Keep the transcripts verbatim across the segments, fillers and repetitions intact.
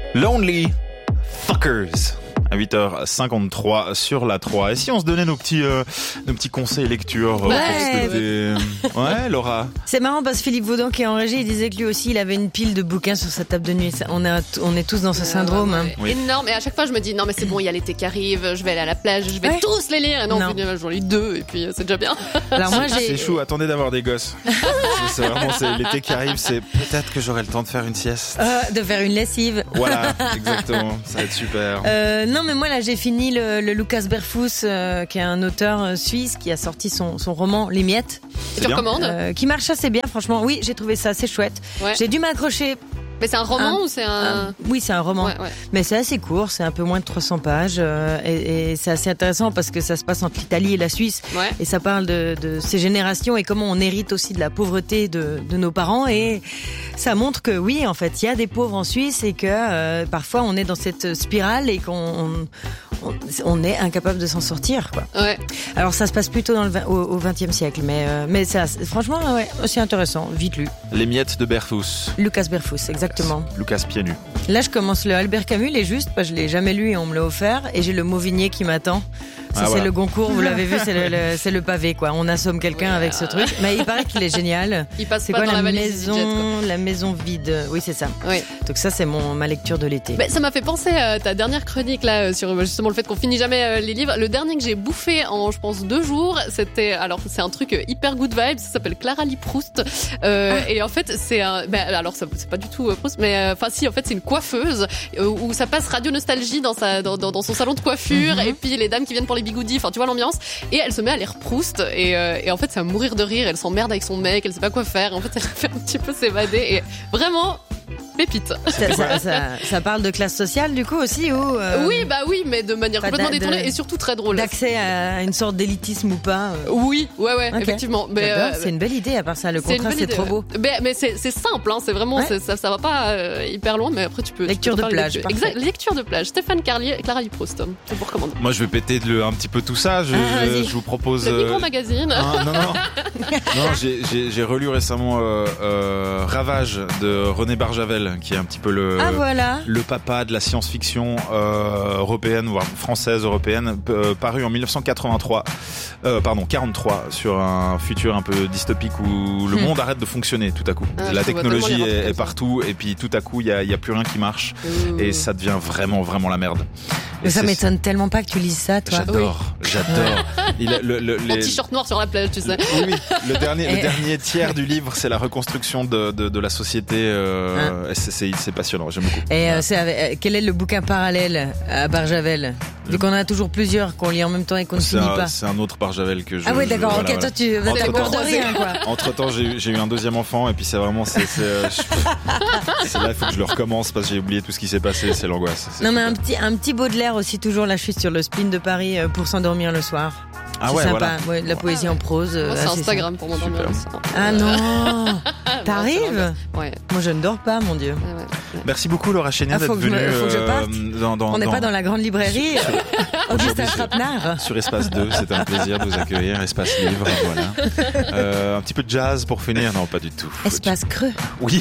Lonely Fuckers. À huit heures cinquante-trois sur la trois. Et si on se donnait nos petits, euh, nos petits conseils lecture euh, Ouais. pour cet été. Ouais, Laura. C'est marrant parce que Philippe Vaudon qui est en régie, il disait que lui aussi il avait une pile de bouquins sur sa table de nuit. Ça, On, a, on est tous dans ce syndrome. Ouais, hein. ouais, Oui. Énorme. Et à chaque fois, je me dis, non, mais c'est bon, il y a l'été qui arrive, je vais aller à la plage, je vais Ouais. tous les lire. Et non, Non. finalement, j'en lis deux, et puis euh, c'est déjà bien. Alors moi C'est j'ai. chou, attendez d'avoir des gosses. C'est vraiment c'est l'été qui arrive, c'est peut-être que j'aurai le temps de faire une sieste. Euh, de faire une lessive. Voilà, exactement, ça va être super. Euh, non mais moi là j'ai fini le, le Lucas Berfus euh, qui est un auteur euh, suisse qui a sorti son, son roman Les Miettes Tu bien. recommandes euh, qui marche assez bien franchement. Oui j'ai trouvé ça assez chouette. Ouais. J'ai dû m'accrocher. Mais c'est un roman Un- ou c'est un. un- Oui c'est un roman. Ouais, ouais. Mais c'est assez court, c'est un peu moins de trois cents pages euh, et, et c'est assez intéressant parce que ça se passe entre l'Italie et la Suisse Ouais. et ça parle de, de ces générations et comment on hérite aussi de la pauvreté de, de nos parents et ça montre que oui en fait il y a des pauvres en Suisse et que euh, parfois on est dans cette spirale et qu'on on, on est incapable de s'en sortir quoi. Ouais. Alors ça se passe plutôt dans le vingt- au, au vingtième siècle mais euh, mais ça c'est- franchement ouais c'est intéressant, vite lu. Les miettes de Berfus. Lucas Berfus exactement. Lucas pieds nus. Là, je commence le Albert Camus, les juste, parce que je l'ai jamais lu et on me l'a offert, et j'ai le Mauvigné qui m'attend. Ça, Ah, c'est voilà. le Goncourt, vous l'avez vu, c'est le, le- c'est le pavé, quoi. On assomme quelqu'un Ouais. avec ce truc. Mais il paraît qu'il est génial. Il passe C'est pas quoi dans la, la valise maison, EasyJet, quoi. la maison vide. Oui, c'est ça. Oui. Donc ça, c'est mon, ma lecture de l'été. Mais ça m'a fait penser à ta dernière chronique là euh, sur euh, justement le fait qu'on finit jamais euh, les livres. Le dernier que j'ai bouffé en je pense deux jours, c'était alors c'est un truc euh, hyper good vibes, ça s'appelle Clara Lee Proust. Euh, Ah. Et en fait c'est un ben alors ça c'est pas du tout euh, Proust, mais enfin si en fait c'est une coiffeuse euh, où ça passe Radio Nostalgie dans sa dans, dans, dans son salon de coiffure Mhm. et puis les dames qui viennent pour les bigoudis, enfin tu vois l'ambiance. Et elle se met à lire Proust et, euh, et en fait c'est à mourir de rire. Elle s'emmerde avec son mec, elle sait pas quoi faire. En fait elle fait un petit peu s'évader et vraiment pépite. Ça, ça, ça, ça parle de classe sociale, du coup, aussi, ou euh, Oui, bah oui, mais de manière Pas complètement d'a- détournée de- et surtout très drôle. d'accès à une sorte d'élitisme ou pas. euh. Oui, ouais, ouais, Ok. effectivement. Mais J'adore, euh, c'est une belle idée, à part ça. Le c'est une contraste, bonne c'est idée, trop ouais. beau. Mais, mais c'est c'est simple, hein, c'est vraiment, Ouais. c'est- ça, ça va pas euh, hyper loin, mais après tu peux. tu Lecture peux de te faire une plage, lecture. parfait. Exact, lecture de plage. Stéphane Carlier, Clara Lee Proust, je vous recommande. Moi, je vais péter le, un petit peu tout ça. Je, Ah, je, vas-y. je vous propose. Le euh, micro magazine. Ah, non, non, non. Non, j'ai- j'ai j'ai relu récemment euh, euh, Ravage de René Barjavel, qui est un petit peu le, Ah, voilà. le papa de la science-fiction euh, européenne, voire française européenne, euh, paru en mille neuf cent quatre-vingt-trois, euh, pardon, quarante-trois, sur un futur un peu dystopique où le Hmm. monde arrête de fonctionner tout à coup. Ah, la je vois technologie tellement les est, est rapports comme ça. partout, et puis tout à coup, il y a, il y a plus rien qui marche, Ouh. et ça devient vraiment, vraiment la merde. Mais Et ça c'est- m'étonne tellement pas que tu lises ça, toi. J'adore, j'adore. Il a- le- le- En les- t-shirt noir sur la plage, tu sais. oui, oui. Le dernier, le Et- dernier tiers du livre, c'est la reconstruction de, de, de la société. Euh, et c'est, c'est, c'est passionnant, j'aime beaucoup. Et euh, c'est avec- euh, quel est le bouquin parallèle à Barjavel? Vu qu'on en a toujours plusieurs qu'on lit en même temps et qu'on ne C'est finit un, pas. c'est un autre Barjavel que je. Ah oui, je- d'accord. voilà, ok, voilà. toi tu vous êtes Entre d'accord de temps- rien, quoi. Entre temps, j'ai eu, j'ai eu un deuxième enfant, et puis c'est vraiment, c'est, c'est, euh, je- c'est là, il faut que je le recommence parce que j'ai oublié tout ce qui s'est passé, c'est l'angoisse. C'est Non mais un super. petit un petit Baudelaire aussi toujours. Là, je suis sur le spleen de Paris euh, pour s'endormir le soir. Ah c'est ouais, sympa. voilà. Ouais, de la poésie en prose. euh, Moi, c'est assez Instagram pour m'endormir. Super. le soir. simple. Ah non. T'arrives? Ouais. Moi, je ne dors pas, mon Dieu. ouais, ouais. Merci beaucoup, Laura Chénier, Ah, d'être faut que je me- venue. faut que je parte. euh, dans, dans, On n'est dans- pas dans la grande librairie. Augustin Aujourd'hui, Trapenard. sur Espace deux, c'était un plaisir de vous accueillir. Espace Livre, voilà. Euh, un petit peu de jazz pour finir? Non, pas du tout. Espace creux. Oui.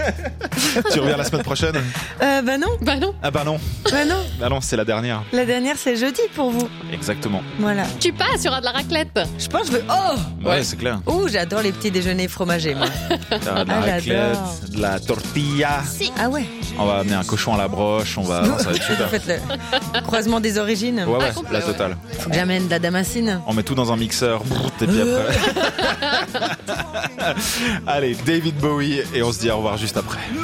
Tu reviens la semaine prochaine? Euh, bah non, Bah non. Ah bah non. bah non. Bah non, c'est la dernière. La dernière, c'est jeudi pour vous. Exactement. Voilà. Tu passes, il y aura de la raclette. Je pense que je veux. Oh. Ouais, Ouais. c'est clair. Oh, j'adore les petits déjeuners fromagés, moi. T'as de la Ah, raclette, j'adore. de la tortilla. Ah ouais. On va amener un cochon à la broche. On va. Non, ça va être Vous super. faites le croisement des origines. Ouais, ouais, Ah, complet, la ouais. totale. Faut que j'amène de la damascine. On met tout dans un mixeur. Et puis après. Allez, David Bowie. Et on se dit au revoir juste après.